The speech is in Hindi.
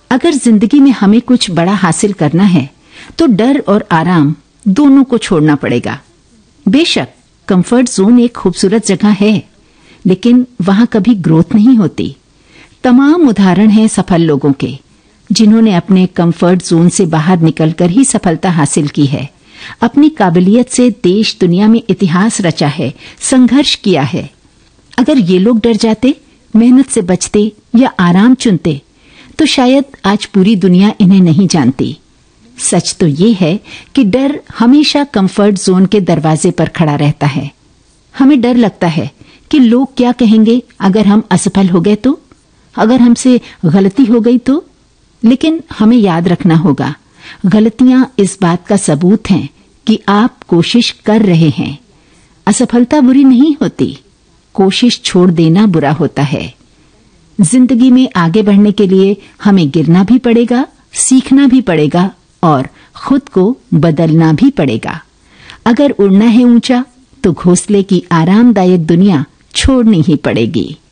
अगर जिंदगी में हमें कुछ बड़ा हासिल करना है तो डर और आराम दोनों को छोड़ना पड़ेगा। बेशक कंफर्ट जोन एक खूबसूरत जगह है, लेकिन वहां कभी ग्रोथ नहीं होती। तमाम उदाहरण हैं सफल लोगों के, जिन्होंने अपने कंफर्ट जोन से बाहर निकलकर ही सफलता हासिल की है। अपनी काबिलियत से देश दुनिया में इतिहास रचा है, संघर्ष किया है। अगर ये लोग डर जाते, मेहनत से बचते या आराम चुनते तो शायद आज पूरी दुनिया इन्हें नहीं जानती। सच तो ये है कि डर हमेशा कंफर्ट जोन के दरवाजे पर खड़ा रहता है। हमें डर लगता है कि लोग क्या कहेंगे अगर हम असफल हो गए तो, अगर हमसे गलती हो गई तो। लेकिन हमें याद रखना होगा, गलतियां इस बात का सबूत हैं कि आप कोशिश कर रहे हैं। असफलता बुरी नहीं होती, कोशिश छोड़ देना बुरा होता है। जिंदगी में आगे बढ़ने के लिए हमें गिरना भी पड़ेगा, सीखना भी पड़ेगा और खुद को बदलना भी पड़ेगा। अगर उड़ना है ऊंचा तो घोंसले की आरामदायक दुनिया छोड़नी ही पड़ेगी।